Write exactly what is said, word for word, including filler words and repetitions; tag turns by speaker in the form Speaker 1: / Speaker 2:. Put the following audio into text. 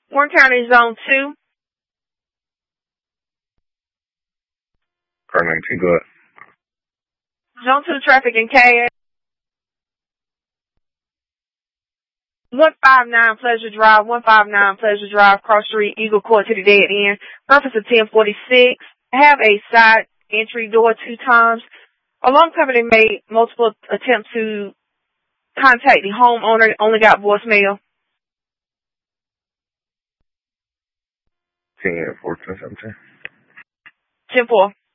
Speaker 1: Warren County Zone two.
Speaker 2: Car nineteen, go ahead.
Speaker 1: Zone two traffic in K. one fifty-nine Pleasure Drive, one fifty-nine Pleasure Drive, cross street, Eagle Court to the dead end. Purpose of ten forty-six. Have a side entry door two times. Alarm company made multiple attempts to contact the homeowner, only got voicemail.
Speaker 2: ten four, ten seventeen.
Speaker 1: ten four.